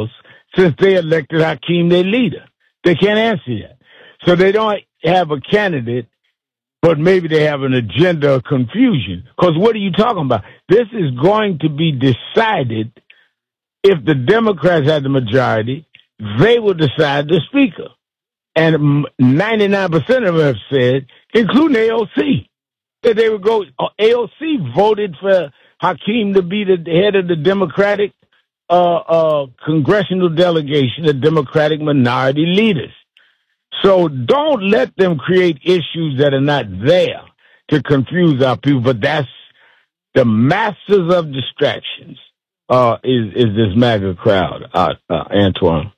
House since they elected Hakeem their leader? They can't answer that. So they don't have a candidate, but maybe they have an agenda of confusion. Because what are you talking about? This is going to be decided if the Democrats have the majority. They will decide the speaker. And 99% of them have said, including AOC, that they would go. AOC voted for Hakeem to be the head of the Democratic congressional delegation, the Democratic minority leaders. So don't let them create issues that are not there to confuse our people. But that's the masters of distractions. Is this MAGA crowd, Antoine?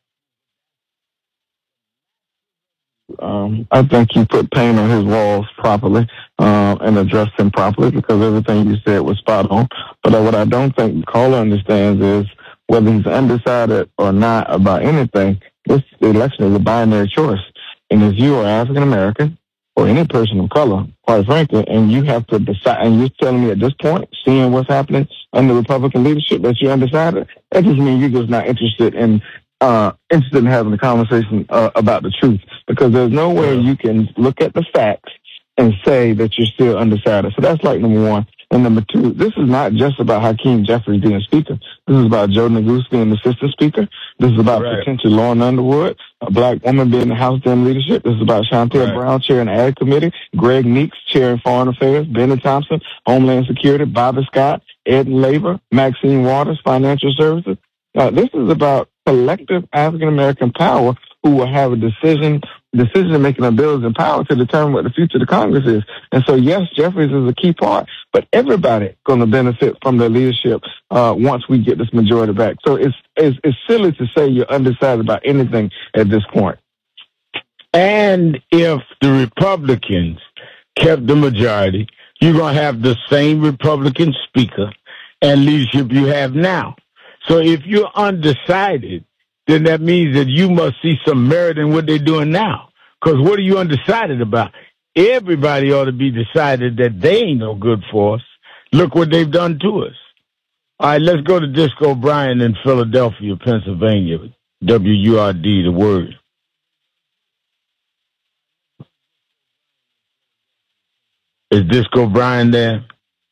I think you put paint on his walls properly and addressed him properly, because everything you said was spot on. But what I don't think the caller understands is whether he's undecided or not about anything, this election is a binary choice. And if you are African American or any person of color, quite frankly, and you have to decide, and you're telling me at this point, seeing what's happening under Republican leadership, that you're undecided, that just means you're just not interested in having a conversation about the truth, because there's no way you can look at the facts and say that you're still undecided. So that's like number one. And number two, this is not just about Hakeem Jeffries being speaker. This is about Joe Neguse being the assistant speaker. This is about potentially Lauren Underwood, a black woman being the House Dem leadership. This is about Shontel Brown chairing the Ag Committee, Greg Meeks chairing Foreign Affairs, Benny Thompson, Homeland Security, Bobby Scott, Ed and Labor, Maxine Waters, Financial Services. This is about collective African-American power who will have a decision-making abilities and power to determine what the future of the Congress is. And so, yes, Jeffries is a key part, but everybody going to benefit from their leadership once we get this majority back. So it's silly to say you're undecided about anything at this point. And if the Republicans kept the majority, you're going to have the same Republican speaker and leadership you have now. So if you're undecided, then that means that you must see some merit in what they're doing now. Because what are you undecided about? Everybody ought to be decided that they ain't no good for us. Look what they've done to us. All right, let's go to Disco Brian in Philadelphia, Pennsylvania. WURD, the word. Is Disco Brian there?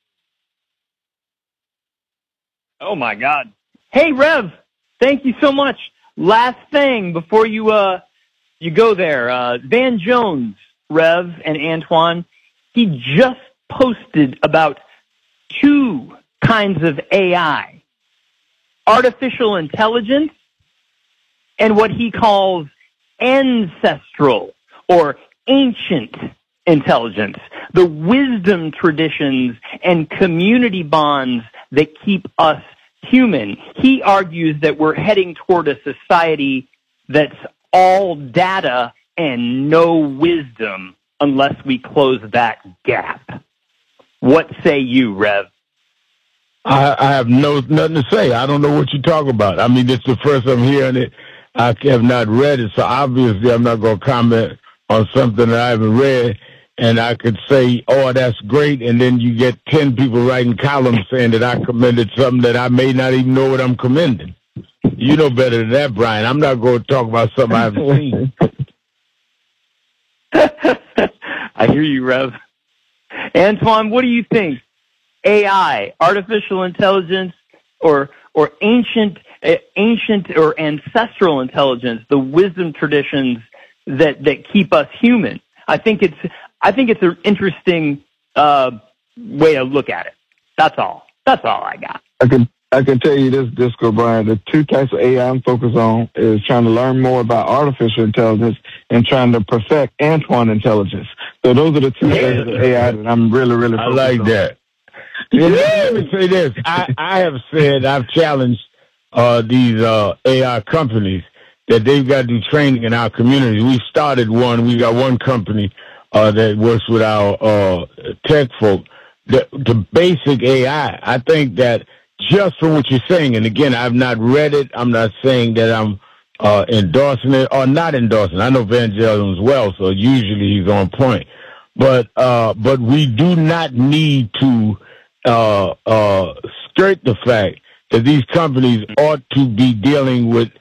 Oh, my God. Hey, Rev, thank you so much. Last thing before you go there, Van Jones, Rev, and Antoine, he just posted about two kinds of AI, artificial intelligence and what he calls ancestral or ancient intelligence, the wisdom traditions and community bonds that keep us human. He argues that we're heading toward a society that's all data and no wisdom unless we close that gap. What say you, Rev? I have nothing to say. I don't know what you're talking about. I mean, it's the first I'm hearing it. I have not read it, so obviously I'm not going to comment on something that I haven't read. And I could say, oh, that's great, and then you get 10 people writing columns saying that I commended something that I may not even know what I'm commending. You know better than that, Brian. I'm not going to talk about something I haven't seen. I hear you, Rev. Antoine, what do you think? AI, artificial intelligence, or ancient or ancestral intelligence, the wisdom traditions that keep us human. I think it's an interesting way to look at it. That's all I got. I can tell you this, Disco Brian, the two types of AI I'm focused on is trying to learn more about artificial intelligence and trying to perfect Antoine intelligence. So those are the two areas of AI that I'm really, really focused on. I like that. Let me say this. I've challenged these AI companies that they've got to do training in our community. We started one. We got one company that works with our tech folk. The basic AI, I think that just from what you're saying, and again, I've not read it. I'm not saying that I'm endorsing it or not endorsing it. I know Van Jones well, so usually he's on point. But we do not need to skirt the fact that these companies ought to be dealing with